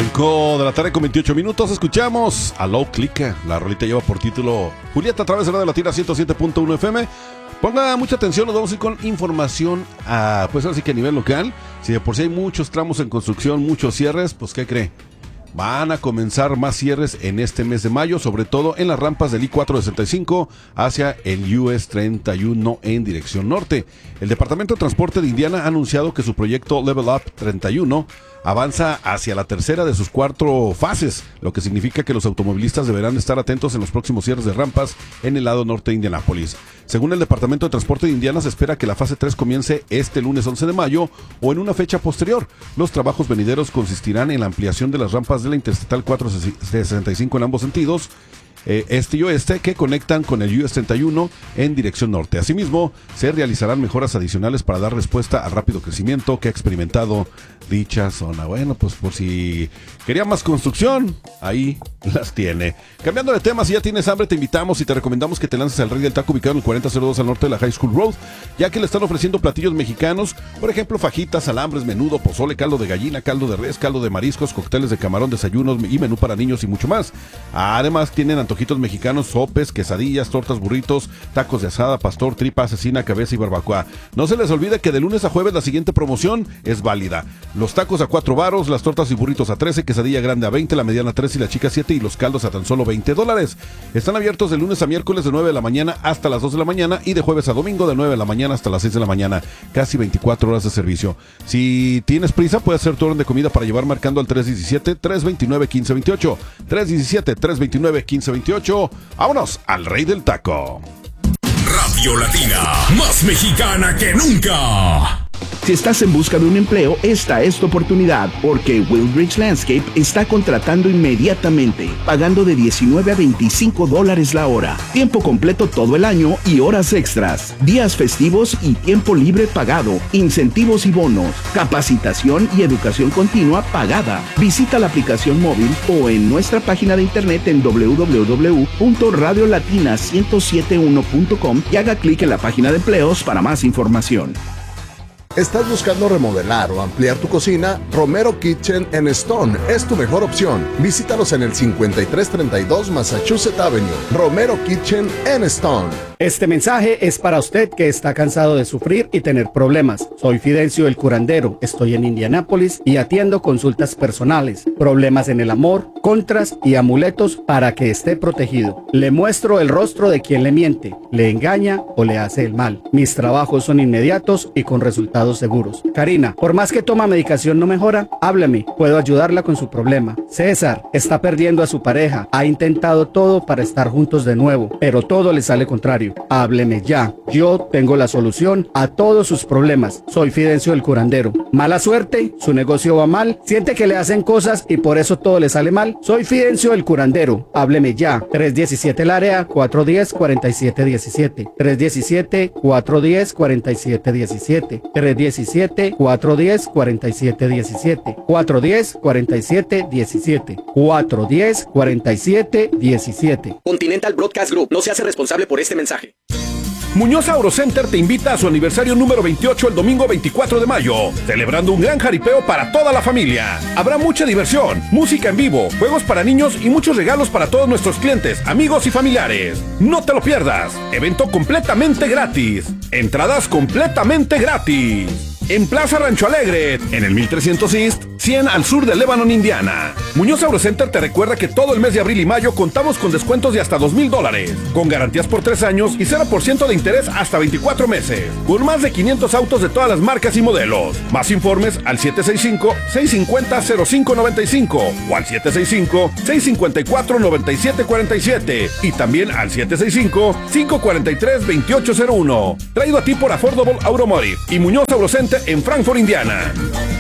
5 de la tarde con 28 minutos. Escuchamos a Low Click. La rolita lleva por título Julieta a través de Radio Latina 107.1 FM. Ponga mucha atención, nos vamos a ir con información pues ahora sí que a nivel local. Si de por sí hay muchos tramos en construcción, muchos cierres, pues ¿qué cree? Van a comenzar más cierres en este mes de mayo, sobre todo en las rampas del I-465 hacia el US 31 en dirección norte. El Departamento de Transporte de Indiana ha anunciado que su proyecto Level Up 31 avanza hacia la tercera de sus 4 fases, lo que significa que los automovilistas deberán estar atentos en los próximos cierres de rampas en el lado norte de Indianápolis. Según el Departamento de Transporte de Indiana, se espera que la fase 3 comience este lunes 11 de mayo o en una fecha posterior. Los trabajos venideros consistirán en la ampliación de las rampas de la Interestatal 465 en ambos sentidos, este y oeste, que conectan con el US 31 en dirección norte. Asimismo, se realizarán mejoras adicionales para dar respuesta al rápido crecimiento que ha experimentado dicha zona. Bueno, pues por si quería más construcción, ahí las tiene. Cambiando de tema, si ya tienes hambre, te invitamos y te recomendamos que te lances al Rey del Taco, ubicado en el 4002 al norte de la High School Road, ya que le están ofreciendo platillos mexicanos, por ejemplo, fajitas, alambres, menudo, pozole, caldo de gallina, caldo de res, caldo de mariscos, cócteles de camarón, desayunos y menú para niños y mucho más. Además, tienen antojitos mexicanos, sopes, quesadillas, tortas, burritos, tacos de asada, pastor, tripa, cecina, cabeza y barbacoa. No se les olvide que de lunes a jueves la siguiente promoción es válida. Los tacos a 4 varos, las tortas y burritos a 13, quesadilla grande a 20, la mediana a 13 y la chica 7 y los caldos a tan solo $20. Están abiertos de lunes a miércoles de 9 de la mañana hasta las 2 de la mañana y de jueves a domingo de 9 de la mañana hasta las 6 de la mañana. Casi 24 horas de servicio. Si tienes prisa, puedes hacer tu orden de comida para llevar marcando al 317-329-1528. 317-329-1528. ¡Vámonos al Rey del Taco! Radio Latina, más mexicana que nunca. Si estás en busca de un empleo, esta es tu oportunidad, porque Wildridge Landscape está contratando inmediatamente, pagando de $19 a $25 la hora, tiempo completo todo el año y horas extras, días festivos y tiempo libre pagado, incentivos y bonos, capacitación y educación continua pagada. Visita la aplicación móvil o en nuestra página de internet en www.radiolatina1071.com y haga clic en la página de empleos para más información. ¿Estás buscando remodelar o ampliar tu cocina? Romero Kitchen en Stone es tu mejor opción. Visítalos en el 5332 Massachusetts Avenue. Romero Kitchen en Stone. Este mensaje es para usted que está cansado de sufrir y tener problemas. Soy Fidencio el Curandero, estoy en Indianápolis y atiendo consultas personales, problemas en el amor, contras y amuletos para que esté protegido. Le muestro el rostro de quien le miente, le engaña o le hace el mal. Mis trabajos son inmediatos y con resultados seguros. Karina, por más que toma medicación no mejora, háblame, puedo ayudarla con su problema. César, está perdiendo a su pareja, ha intentado todo para estar juntos de nuevo, pero todo le sale contrario. Hábleme ya, yo tengo la solución a todos sus problemas. Soy Fidencio el Curandero. Mala suerte, su negocio va mal, siente que le hacen cosas y por eso todo le sale mal. Soy Fidencio el Curandero. Hábleme ya. 317 el área, 410-4717. 317-410-4717. 317-410-4717. 410-4717. 410-4717. Continental Broadcast Group no se hace responsable por este mensaje. Muñoz Aurocenter te invita a su aniversario número 28 el domingo 24 de mayo, celebrando un gran jaripeo para toda la familia. Habrá mucha diversión, música en vivo, juegos para niños y muchos regalos para todos nuestros clientes, amigos y familiares. No te lo pierdas, evento completamente gratis, entradas completamente gratis. En Plaza Rancho Alegre, en el 1300 East, 100 al sur de Lebanon, Indiana. Muñoz Aurocenter te recuerda que todo el mes de abril y mayo contamos con descuentos de hasta $2,000, con garantías por 3 años y 0% de interés hasta 24 meses, con más de 500 autos de todas las marcas y modelos. Más informes al 765-650-0595 o al 765-654-9747 y también al 765-543-2801. Traído a ti por Affordable Automotive y Muñoz Aurocenter en Frankfort, Indiana.